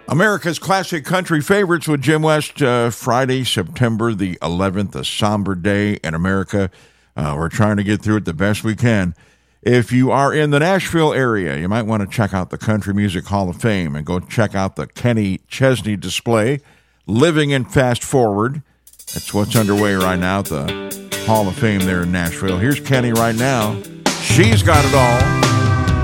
America's Classic Country Favorites with Jim West. Friday, September the 11th, a somber day in America. We're trying to get through it the best we can. If you are in the Nashville area, you might want to check out the Country Music Hall of Fame and go check out the Kenny Chesney display, Living in Fast Forward. That's what's underway right now at the Hall of Fame there in Nashville. Here's Kenny right now. She's got it all.